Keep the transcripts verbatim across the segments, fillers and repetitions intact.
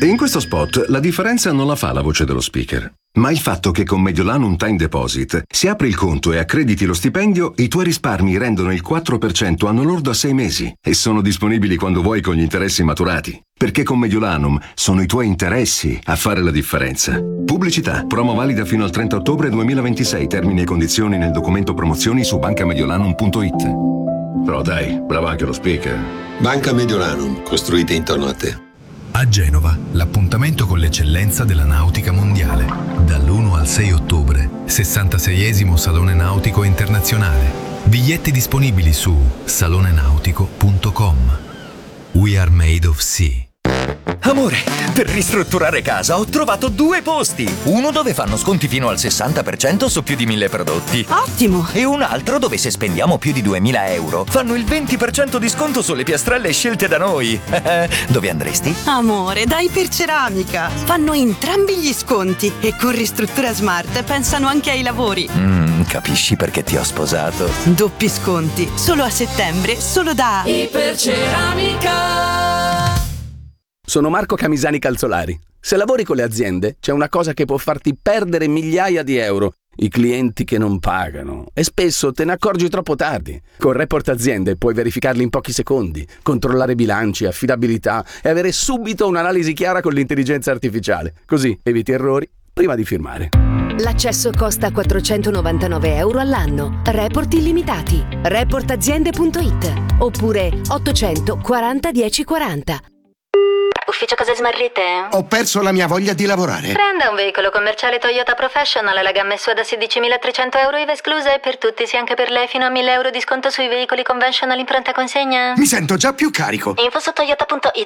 E in questo spot la differenza non la fa la voce dello speaker, ma il fatto che con Mediolanum Time Deposit, se apri il conto e accrediti lo stipendio, i tuoi risparmi rendono il quattro per cento anno lordo a sei mesi e sono disponibili quando vuoi con gli interessi maturati. Perché con Mediolanum sono i tuoi interessi a fare la differenza. Pubblicità. Promo valida fino al trenta ottobre duemilaventisei. Termini e condizioni nel documento promozioni su banca mediolanum punto it. Però dai, bravo anche lo speaker. Banca Mediolanum, costruite intorno a te. A Genova, l'appuntamento con l'eccellenza della nautica mondiale. Dall'primo al sei ottobre, sessantaseiesimo Salone Nautico Internazionale. Biglietti disponibili su salone nautico punto com. We are made of sea. Amore, per ristrutturare casa ho trovato due posti. Uno dove fanno sconti fino al sessanta per cento su più di mille prodotti. Ottimo! E un altro dove se spendiamo più di duemila euro fanno il venti per cento di sconto sulle piastrelle scelte da noi. Dove andresti? Amore, dai per Ceramica. Fanno entrambi gli sconti e con Ristruttura Smart pensano anche ai lavori. Mm, capisci perché ti ho sposato? Doppi sconti, solo a settembre, solo da Iperceramica. Sono Marco Camisani Calzolari. Se lavori con le aziende, c'è una cosa che può farti perdere migliaia di euro: i clienti che non pagano. E spesso te ne accorgi troppo tardi. Con Report Aziende puoi verificarli in pochi secondi, controllare bilanci, affidabilità e avere subito un'analisi chiara con l'intelligenza artificiale. Così eviti errori prima di firmare. L'accesso costa quattrocentonovantanove euro all'anno. Report illimitati. report aziende punto it oppure ottocentoquaranta dieci quaranta. Ufficio cose smarrite? Ho perso la mia voglia di lavorare. Prenda un veicolo commerciale Toyota Professional, la gamma S U A da sedicimilatrecento euro I V A esclusa e per tutti, sì anche per lei, fino a mille euro di sconto sui veicoli conventional in pronta consegna. Mi sento già più carico. Info su toyota punto it.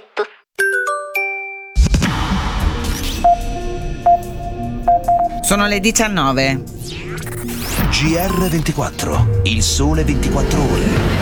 Sono le diciannove. G R ventiquattro, il sole ventiquattro ore.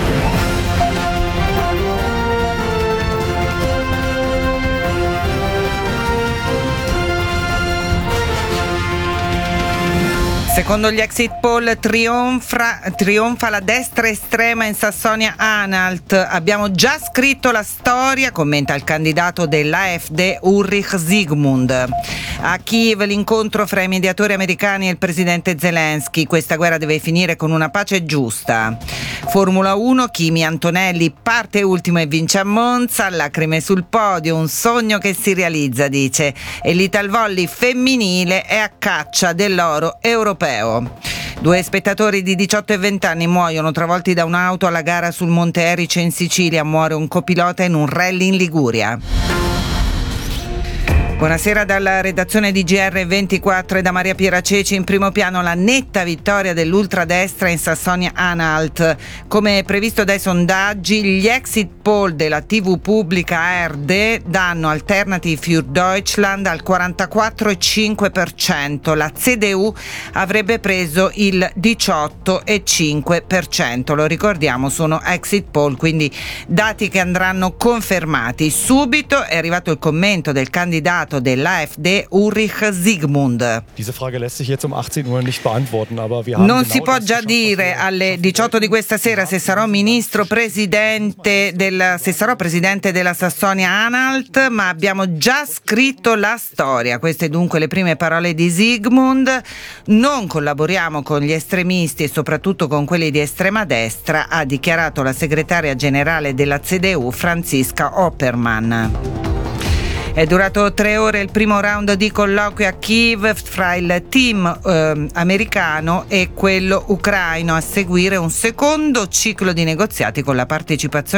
Secondo gli exit poll trionfa, trionfa la destra estrema in Sassonia-Anhalt. Abbiamo già scritto la storia, commenta il candidato dell'A F D Ulrich Zygmunt. A Kiev l'incontro fra i mediatori americani e il presidente Zelensky. Questa guerra deve finire con una pace giusta. Formula uno, Kimi Antonelli parte ultimo e vince a Monza, lacrime sul podio, un sogno che si realizza, dice. E l'Italvolley femminile è a caccia dell'oro europeo. Due spettatori di diciotto e venti anni muoiono travolti da un'auto alla gara sul Monte Erice in Sicilia. Muore un copilota in un rally in Liguria. Buonasera dalla redazione di G R ventiquattro e da Maria Piera Ceci. In primo piano la netta vittoria dell'ultradestra in Sassonia-Anhalt. Come previsto dai sondaggi, gli exit poll della tivù pubblica A R D danno Alternative für Deutschland al quarantaquattro virgola cinque per cento. La C D U avrebbe preso il diciotto virgola cinque per cento. Lo ricordiamo, sono exit poll, quindi dati che andranno confermati. Subito è arrivato il commento del candidato dell'A F D Ulrich Zygmunt. Non si può già dire alle diciotto di questa sera se sarò ministro presidente del, se sarò presidente della Sassonia-Anhalt, ma abbiamo già scritto la storia. Queste dunque le prime parole di Zygmunt. Non collaboriamo con gli estremisti e soprattutto con quelli di estrema destra, ha dichiarato la segretaria generale della C D U Franziska Oppermann. È durato tre ore il primo round di colloqui a Kiev fra il team eh, americano e quello ucraino. A seguire un secondo ciclo di negoziati con la partecipazione